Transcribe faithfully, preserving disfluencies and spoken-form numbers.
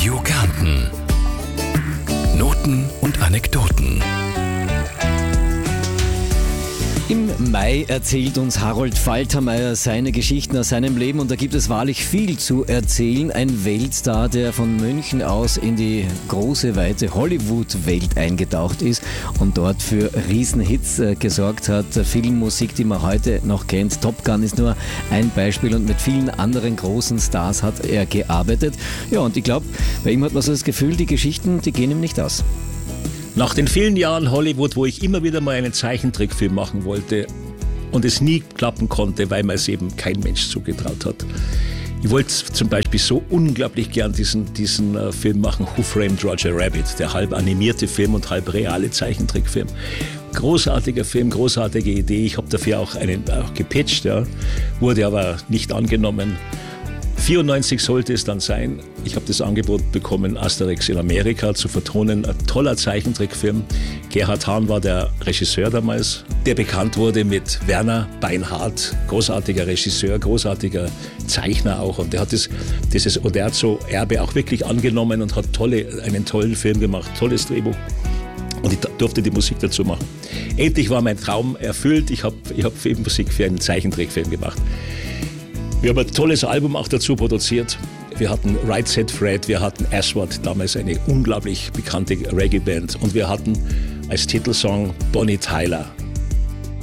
Radio Kärnten. Noten und Anekdoten. Im Mai erzählt uns Harold Faltermeier seine Geschichten aus seinem Leben und da gibt es wahrlich viel zu erzählen. Ein Weltstar, der von München aus in die große, weite Hollywood-Welt eingetaucht ist und dort für Riesenhits äh, gesorgt hat. Filmmusik, die man heute noch kennt. Top Gun ist nur ein Beispiel und mit vielen anderen großen Stars hat er gearbeitet. Ja, und ich glaube, bei ihm hat man so das Gefühl, die Geschichten, die gehen ihm nicht aus. Nach den vielen Jahren Hollywood, wo ich immer wieder mal einen Zeichentrickfilm machen wollte und es nie klappen konnte, weil mir es eben kein Mensch zugetraut hat. Ich wollte zum Beispiel so unglaublich gern diesen, diesen äh, Film machen, Who Framed Roger Rabbit, der halb animierte Film und halb reale Zeichentrickfilm. Großartiger Film, großartige Idee. Ich habe dafür auch einen auch gepitcht, ja, wurde aber nicht angenommen. vierundneunzig sollte es dann sein. Ich habe das Angebot bekommen, Asterix in Amerika zu vertonen. Ein toller Zeichentrickfilm. Gerhard Hahn war der Regisseur damals, der bekannt wurde mit Werner Beinhardt. Großartiger Regisseur, großartiger Zeichner auch. Und der hat das, dieses Uderzo-Erbe auch wirklich angenommen und hat tolle, einen tollen Film gemacht, tolles Drehbuch. Und ich durfte die Musik dazu machen. Endlich war mein Traum erfüllt. Ich habe ich hab Filmmusik für einen Zeichentrickfilm gemacht. Wir haben ein tolles Album auch dazu produziert. Wir hatten Right Said Fred, wir hatten Aswad, damals eine unglaublich bekannte Reggae-Band. Und wir hatten als Titelsong Bonnie Tyler.